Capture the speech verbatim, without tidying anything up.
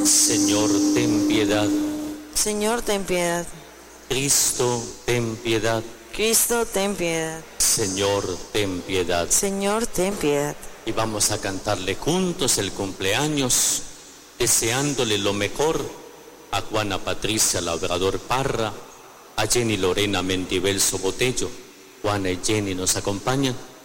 Señor, ten piedad. Señor, ten piedad. Cristo, ten piedad. Cristo, ten piedad. Señor, ten piedad. Señor, ten piedad. Y vamos a cantarle juntos el cumpleaños, deseándole lo mejor a Juana Patricia Labrador Parra, a Jenny Lorena Mendibel Sobotello. Juana y Jenny nos acompañan.